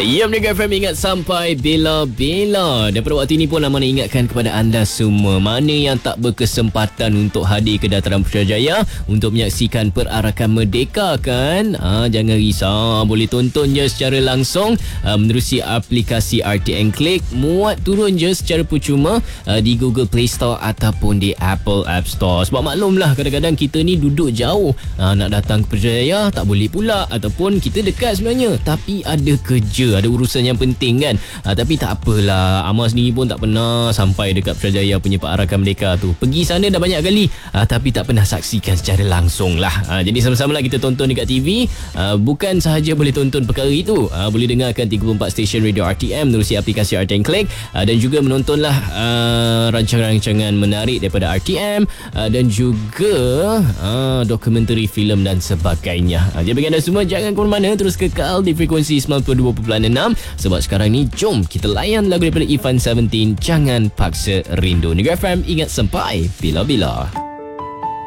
Ya, Mega FM ingat sampai bila-bila. Daripada waktu ini pun Amanda ingatkan kepada anda semua, mana yang tak berkesempatan untuk hadir ke Dataran Putrajaya untuk menyaksikan perarakan Merdeka kan? Jangan risau, boleh tonton je secara langsung menerusi aplikasi RTN Click. Muat turun je secara percuma di Google Play Store ataupun di Apple App Store. Sebab maklumlah, kadang-kadang kita ni duduk jauh, nak datang ke Putrajaya tak boleh pula, ataupun kita dekat sebenarnya tapi ada kerja, ada urusan yang penting kan. Tapi tak apalah, Amar sendiri pun tak pernah sampai dekat Putrajaya punya perarakan Merdeka tu. Pergi sana dah banyak kali, tapi tak pernah saksikan secara langsung lah. Jadi sama-sama lah kita tonton dekat TV. Bukan sahaja boleh tonton perkara itu, boleh dengarkan 34 stesen radio RTM menerusi aplikasi RTM Click, dan juga menontonlah rancangan-rancangan menarik daripada RTM, dan juga dokumentari filem dan sebagainya. Jadi bagi anda semua, jangan ke mana-mana, terus kekal di frekuensi 92.6. Sebab sekarang ni jom kita layan lagu daripada Ivan 17, Jangan Paksa Rindu. Negeri FM ingat sampai bila-bila.